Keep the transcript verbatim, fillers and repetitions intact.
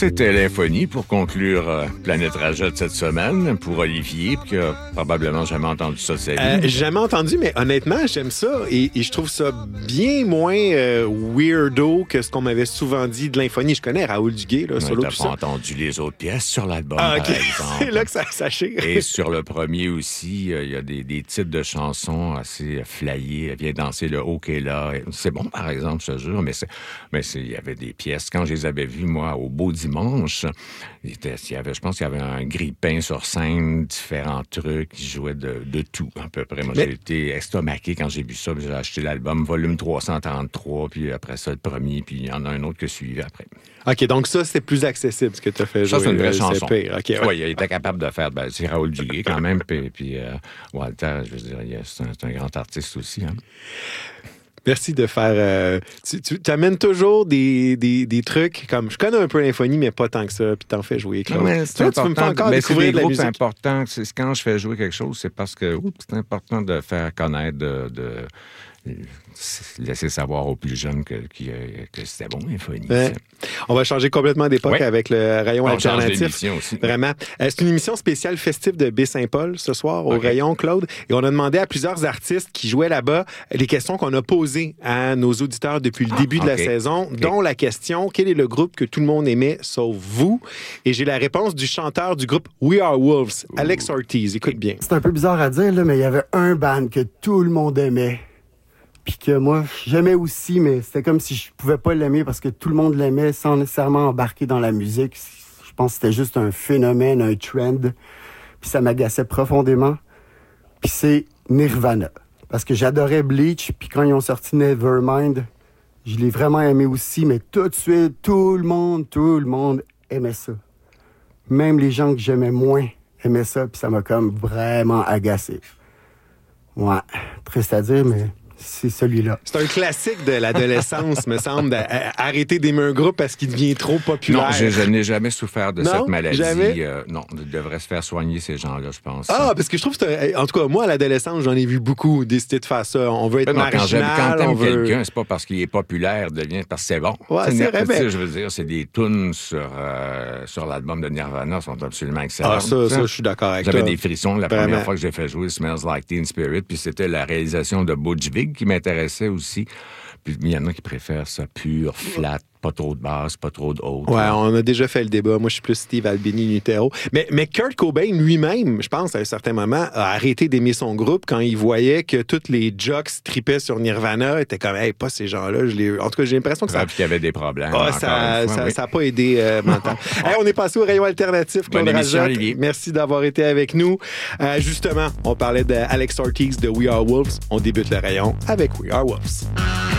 C'était l'Infonie pour conclure euh, Planète Rajot cette semaine pour Olivier, qui a probablement jamais entendu ça de sa vie. Euh, jamais entendu, mais honnêtement, j'aime ça et, et je trouve ça bien moins euh, weirdo que ce qu'on m'avait souvent dit de l'Infonie. Je connais Raoul Duguay, là, Ouais, solo, t'as tout pas ça. entendu les autres pièces sur l'album, Ah, par OK. exemple. C'est là que ça sachez. Et sur le premier aussi, il euh, y a des, des titres de chansons assez flyés. Viens danser le OK là. C'est bon, par exemple, je te jure, mais c'est, mais c'est, il y avait des pièces. Quand je les avais vues, moi, au Beau Dimanche, il, était, il y avait, je pense qu'il y avait un grille-pain sur scène, différents trucs. Ils jouaient de, de tout, à peu près. Moi, mais... j'ai été estomaqué quand j'ai vu ça. J'ai acheté l'album volume trois cent trente-trois, puis après ça, le premier, puis il y en a un autre que suivi après. OK, donc ça, c'est plus accessible, ce que tu as fait ça, jouer. c'est une vraie euh, chanson. C'est pire. Okay, ouais. Ouais, il était capable de faire... Ben, c'est Raoul Duguay, quand même, puis, puis euh, Walter, je veux dire, c'est un, c'est un grand artiste aussi. Hein. Merci de faire... Euh, tu, tu amènes toujours des, des, des trucs comme... Je connais un peu l'Infonie, mais pas tant que ça, puis t'en fais jouer, Claude. Non, mais c'est Toi, important. tu me fais encore mais découvrir c'est de la groupes musique. importants. C'est, quand je fais jouer quelque chose, c'est parce que oups, c'est important de faire connaître, de... de laisser savoir aux plus jeunes que, que, que c'était bon, l'Infonie. Ouais. On va changer complètement d'époque ouais. avec le rayon On alternatif. Aussi. Vraiment. Euh, c'est une émission spéciale festive de Baie-Saint-Paul ce soir au okay. rayon, Claude. Et on a demandé à plusieurs artistes qui jouaient là-bas les questions qu'on a posées à nos auditeurs depuis le ah, début okay. de la saison, okay. dont la question « Quel est le groupe que tout le monde aimait sauf vous? » Et j'ai la réponse du chanteur du groupe We Are Wolves, Ouh. Alex Ortiz. Écoute bien. C'est un peu bizarre à dire, là, mais il y avait un band que tout le monde aimait. Puis que moi, j'aimais aussi, mais c'était comme si je pouvais pas l'aimer parce que tout le monde l'aimait sans nécessairement embarquer dans la musique. Je pense que c'était juste un phénomène, un trend. Puis ça m'agaçait profondément. Puis c'est Nirvana. Parce que j'adorais Bleach, puis quand ils ont sorti Nevermind, je l'ai vraiment aimé aussi, mais tout de suite, tout le monde, tout le monde aimait ça. Même les gens que j'aimais moins aimaient ça, puis ça m'a comme vraiment agacé. Ouais, triste à dire, mais... c'est celui-là. C'est un classique de l'adolescence, me semble, d'arrêter d'aimer un groupe parce qu'il devient trop populaire. Non, je, je n'ai jamais souffert de non, cette maladie. Jamais? Euh, non, ils devraient se faire soigner, ces gens-là, je pense. Ah, parce que je trouve que c'est... En tout cas, moi, à l'adolescence, j'en ai vu beaucoup décider de faire ça. On veut être non, marginal, quand, quand t'aimes on veut... quelqu'un, c'est pas parce qu'il est populaire, devient parce que c'est bon. Ouais, c'est, c'est vrai, mais... Je veux dire, c'est des tunes sur, euh, sur l'album de Nirvana sont absolument excellentes. Ah, ça, ça, je suis d'accord avec J'avais toi. des frissons la Vraiment. première fois que j'ai fait jouer Smells Like Teen Spirit, puis c'était la réalisation de Butch Vig qui m'intéressait aussi. Puis il y en a qui préfèrent ça pur, flat, pas trop de basse, pas trop de haute. Ouais, là. On a déjà fait le débat. Moi, je suis plus Steve Albini Nutero. Mais, mais Kurt Cobain lui-même, je pense, à un certain moment, a arrêté d'aimer son groupe quand il voyait que tous les jocks tripaient sur Nirvana. Étaient comme, hey, pas ces gens-là. Je l'ai... En tout cas, j'ai l'impression que ça... Ah, puis qu'il y avait des problèmes. Ah, ça n'a oui. pas aidé euh, mental. Hey, on est passé au rayon alternatif, Claude Rajot. Merci d'avoir été avec nous. Euh, justement, on parlait d'Alex Ortiz de We Are Wolves. On débute le rayon avec We Are Wolves.